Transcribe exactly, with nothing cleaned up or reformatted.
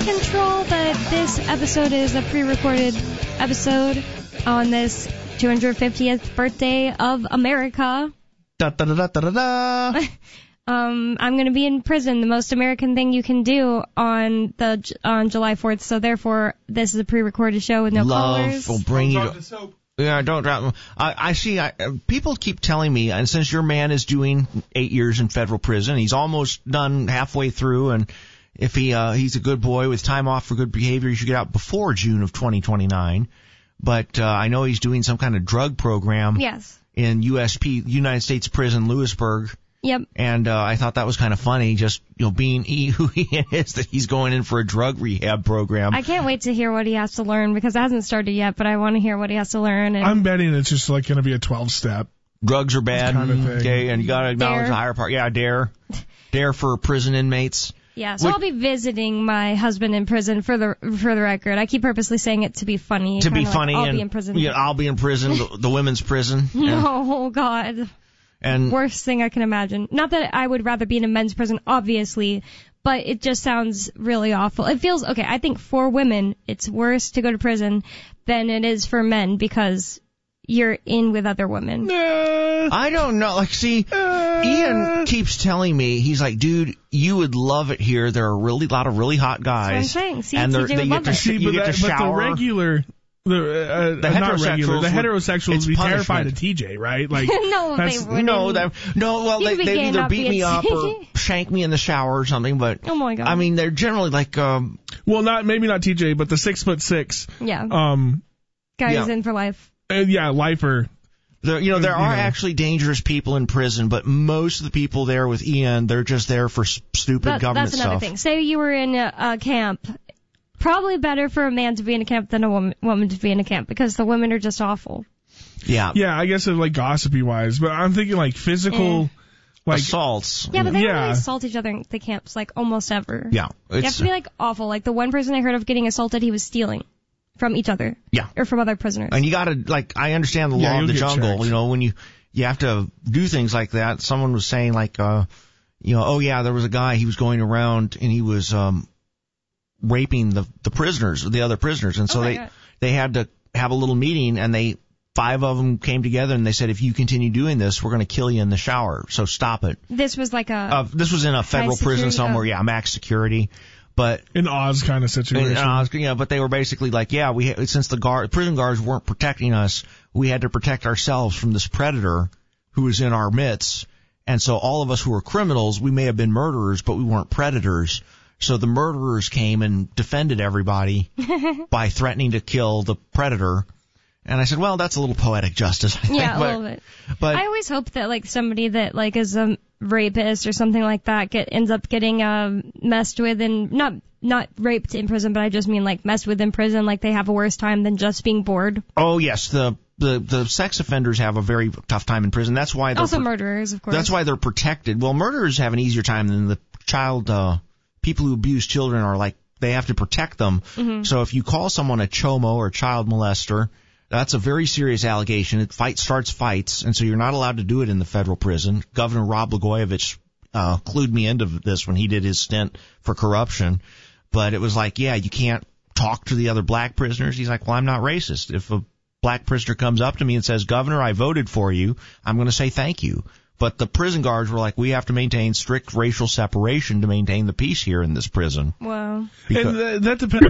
control, but this episode is a pre-recorded episode on this two hundred fiftieth birthday of America. Da, da, da, da, da, da. um, I'm going to be in prison, the most American thing you can do on the on July fourth, so therefore this is a pre-recorded show with no Love callers. will bring you to... Yeah, don't drop. I, I see. I, people keep telling me, and since your man is doing eight years in federal prison, he's almost done halfway through, and if he uh, he's a good boy with time off for good behavior, he should get out before June of twenty twenty-nine. But uh, I know he's doing some kind of drug program. Yes. In U S P, United States Prison, Lewisburg. Yep. And uh, I thought that was kind of funny, just, you know, being he, who he is, that he's going in for a drug rehab program. I can't wait to hear what he has to learn, because it hasn't started yet, but I want to hear what he has to learn. And I'm betting it's just like going to be a twelve-step. Drugs are bad, kind of thing. Okay, and you got to acknowledge Dare. the higher part. Yeah, dare. Dare for prison inmates. Yeah, so Which, I'll be visiting my husband in prison, for the for the record. I keep purposely saying it to be funny. To be like, funny. I'll and, be in prison. Yeah, I'll be in prison, the, the women's prison. Oh, God. And worst thing I can imagine. Not that I would rather be in a men's prison, obviously, but it just sounds really awful. It feels, okay, I think for women, it's worse to go to prison than it is for men, because you're in with other women. Uh, I don't know. Like, see, uh, Ian keeps telling me, he's like, dude, you would love it here. There are a really lot of really hot guys. That's what I'm saying. See, and T J they would get love to, it. See, you but, get that, to but shower. the regular... The, uh, the uh, not regular. The would, heterosexuals would be punishment. terrified of T J, right? Like, no, they wouldn't. No, that, no, well, You they, could they'd be either not beat be me a up T J. or shank me in the shower or something, but, oh my God. I mean, they're generally like, um, well, not, maybe not T J, but the six foot six. Yeah. Um, Guys yeah. in for life. Uh, yeah, lifer. There, you know, there You are know. actually dangerous people in prison, but most of the people there with Ian, they're just there for s- stupid That, government that's another stuff. thing. Say you were in a, a camp. Probably better for a man to be in a camp than a woman, woman to be in a camp, because the women are just awful. Yeah. Yeah, I guess it's like gossipy wise, but I'm thinking like physical, Eh. like assaults. Yeah, but they don't Yeah. really assault each other in the camps, like, almost ever. Yeah. You have It's, to be, like, awful. Like, the one person I heard of getting assaulted, he was stealing from each other. Yeah. Or from other prisoners. and you gotta, like, I understand the Yeah, law of you'll the get jungle, checked. you know, when you, you have to do things like that. Someone was saying, like, uh, you know, oh yeah, there was a guy, he was going around and he was, um, raping the, the prisoners, the other prisoners. And so Oh my they, God. they had to have a little meeting, and they, five of them came together and they said, if you continue doing this, we're going to kill you in the shower. So stop it. This was like a... Uh, this was in a federal prison security- somewhere. oh. Yeah, max security. But, an Oz kind of situation. and, uh, yeah, but they were basically like, yeah, we, ha- since the guard, prison guards weren't protecting us, we had to protect ourselves from this predator who was in our midst. And so all of us who were criminals, we may have been murderers, but we weren't predators. So the murderers came and defended everybody by threatening to kill the predator. And I said, well, that's a little poetic justice, I think. yeah, a but, little bit. But I always hope that, like, somebody that, like, is a rapist or something like that get ends up getting um, messed with, and not not raped in prison, but I just mean, like, messed with in prison, like they have a worse time than just being bored. oh yes, the the the sex offenders have a very tough time in prison. That's why they're Also pro- murderers, of course. That's why they're protected. Well, murderers have an easier time than the child. Uh, people who abuse children are like, they have to protect them. Mm-hmm. So if you call someone a chomo or child molester, that's a very serious allegation. It fight starts fights, and so you're not allowed to do it in the federal prison. Governor Rod Blagojevich uh, clued me into this when he did his stint for corruption. But it was like, yeah, you can't talk to the other black prisoners. He's like, well, I'm not racist. If a black prisoner comes up to me and says, Governor, I voted for you, I'm going to say thank you. But the prison guards were like, we have to maintain strict racial separation to maintain the peace here in this prison. Wow. Because- and th- that depends.